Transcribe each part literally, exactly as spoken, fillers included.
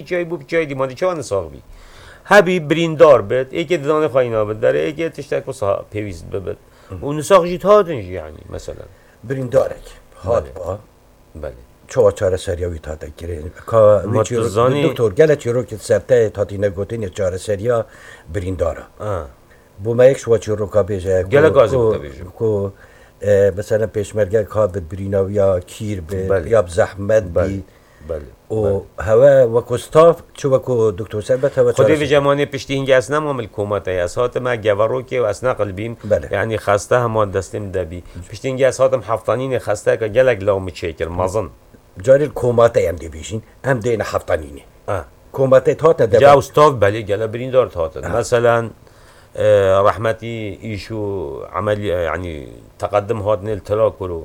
پیچای بو پیچای دیمانی چه وان ساق بی هبی بریندار بد ایک دانه خاینا بد داره ایک تشتک وسا پیوست ببد اون ساق جیت هادنج یعنی مثلا بریندارک هاد با بله چه چاره سریاوی تا تکرین کا متزانی دکتر گله چی رو که سرته تا تینه گوتین چاره سریا بریندارا آه بو ما یک شو چی رو کا بیجه گله گازی بوده بیجه کو مثلا پیشمرگه کا به بریناویا کیر به یا زحمت بی بله و هوا و کوستاف چه وکو دکتر ثابت هوا خودی به جمانی پشتی هنگ اسنا مامل کومات اسات ما گوارو که اسنا قلبیم یعنی خسته هم دستم دبی پشتی هنگ اساتم حفتانین خسته که گلک لام چیکر مازن جاری کومات هم دی بیشین هم دین حفتانینه اه کومات تات دب جا استاف بله گله بریندار تات مثلا رحمتي ايشو عمل يعني تقدم هاتن التلاكرو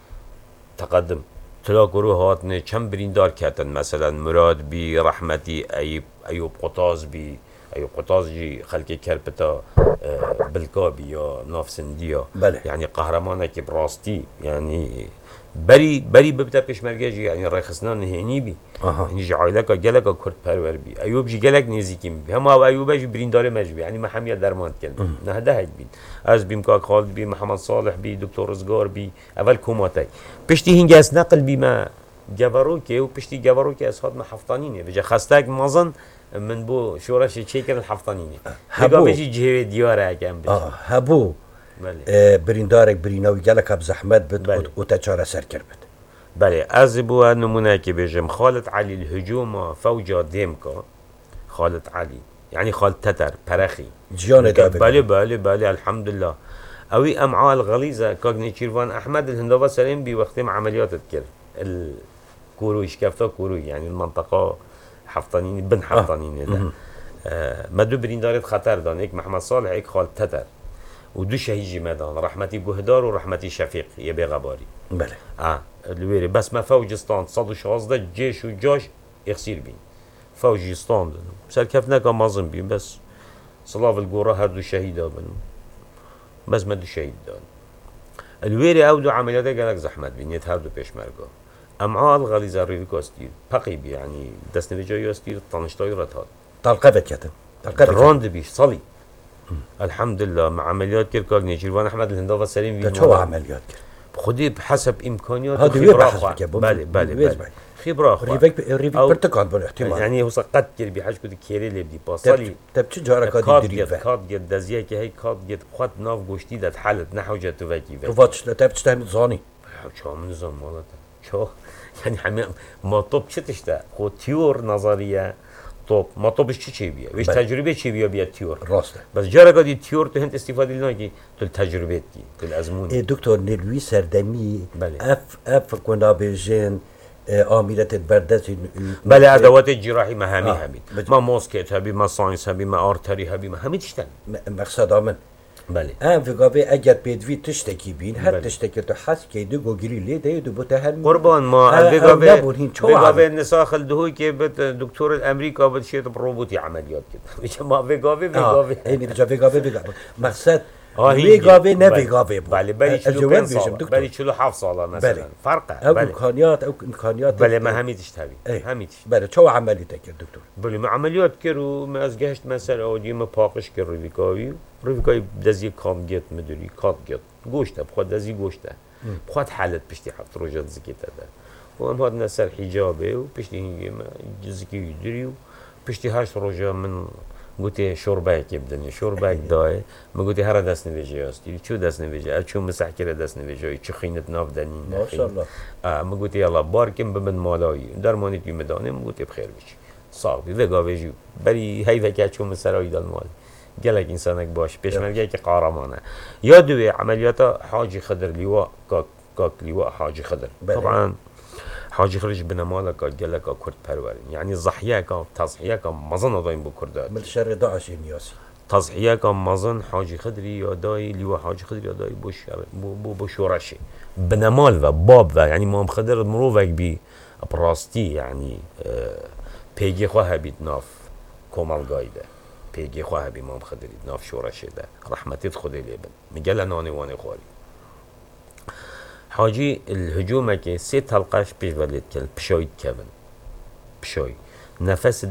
تقدم تلاكرو هاتن كم بريندار كاتن مثلا مراد بي رحمتي ايوب ايوب قطاز بي ايوب قطاز جي خلقي كربتا بالكابي يا نافسنديا يعني قهرمانك براستي يعني بری بری ببته پیشمرگه جی یعنی رخصنا نهینی بی یعنی جعایله که گله که کرد پرور بی ایوب جی گله نزیکیم بی هم او ایوب جی بریندار مجبی یعنی محمیت درمان کن نه ده هیچ بین از بیم که خالد بی محمد صالح بی دکتر رزگار بی اول کوماتی پشتی هنگ از نقل بی ما جوارو که و پشتی جوارو که از هات ما حفتانینه بجا خستاک مازن من بو شورش چی کن الحفتانینه هبو بجی جهه دیاره کم بجی هبو بله بریندارک بریناوی گله که زحمت بد بله. و تچاره سر کرد بله از بو نمونه که بجم خالد علی الهجوم فوجا دیمکا خالد علی یعنی خالد تتر پرخی جیان دابه بله بله بله الحمدلله اوی امعاء الغلیظه کاغنی چیروان احمد الهندوه سلیم بی وقتی عملیات کرد الكوروي شكافتا كوروي يعني المنطقه حفطانين بن حفطانين ده آه ما دو بريندارت خطر دان هيك محمد صالح هيك خالد تتر ودو شهيجي مدان رحمتي بوهدار ورحمتي شفيق يبي غباري بله اه الويري بس ما فوجستان صد وشازده جيش وجاش يخسير بين فوجستان سركفنا كمازن بين بس صلاف القورة هردو شهيدا بنو بس ما دو شهيد دان الويري او دو عمليات قالك زحمت بين يتهردو بيشمرقا امعاء الغليظة ريفيكو استير بقيب يعني دست نفجايو استير طنشتاي رتهاد طلقبت كتم طلقبت راند بيش صلي الحمد لله مع عمليات كيركاغ نيجيروان احمد الهندوه سليم في شو عمليات خدي بحسب امكانيات خبره بله بله بله خبره ريفيك ريفيك برتقال بالاحتمال يعني هو سقط كير بحاج كده كيري اللي بدي باصلي طب شو جارك هذه دريفه كاد جد دزيه كي هي كاد جد خد ناف غشتي ده حلت نحو جت وفاكي رفاتش طب تشتهم زاني شو من نظام مالته شو يعني حمي ما طب شو تشتا خو تيور نظريه طب ما طبش چی چی بیا وش تجربه چی بیا بیا تیور راسته بس جرا قدی تیور تو هند استفاده لنا کی تو تجربه کی تو الازمون ای دکتر نیلوی سردمی اف اف کنا بجن عاملات البردات بله ادوات جراحی مهمی آه. همین ما ماسکت هبی ما ساینس هبی ما آرتری هبی ما همین تشتن مقصد آمن بله ام في قابي اجر بيدفي تشتكي بين هل تشتكي تو حس كي دو جري لي ده دو بتهم قربان ما في قابي في قابي النساخ الدهوي كي بت دكتور الامريكا بتشيط بروبوتي عمليات كده ما في قابي في قابي اي بيرجع في قابي في قابي مقصد في قابي نبي قابي بله بله شلو كان صار بله شلو حافظ صار مثلا فرقه او امكانيات او امكانيات بله ما همي تشتبي همي بله شو عمليتك يا دكتور بله ما عمليات كرو ما از گشت مثلا اودي ما پاقش كر رويكاوي رويكاوي دزي كام جت مدري كات جت گوشته بخواد دزي گوشته بخواد حالت بشتي حفت روجات زكيته ده وام هاد نسر حجابه و بشتي هنگي زكي يدري و بشتي هاش روجا من قلت شورباك يبدني شورباك داي ما قلت هر دست نویجی استی چو دست نویجی ال چو مسح کرده دست نویجی چو خینت ناف دنی ما شاء الله اه ما قلت يلا باركم بمن مالایی درمانیت یمدانه ما قلت بخیر بشی صاحبی وگاویجی بری هی وکه چو مسرای دال مال گلک انسانک باش پیشمرگی که قهرمانه یا دوی عملیات حاجی خضر لیوا کاک کاک لیوا حاجی خضر طبعا حاجی خرج بنمالك قالك كرد پرورين يعني ضحياك تضحياك مزن ضايم بكردات من شر داعش ياسي تضحياك مزن حاجي خضري يا داي اللي هو حاجي خضري يا داي بوش بو بشورشي بنمال و باب و يعني ما خضر مروفك بي براستي يعني بيجي خواه بيت ناف كومال قايده بيجي خواه بي ما خضري ناف شورشي ده رحمتي خدي لي بن مجل ناني واني خوري حاجی الهجومه که سه تلقاش پیش ولید کل پشوید کبن پشوی نفس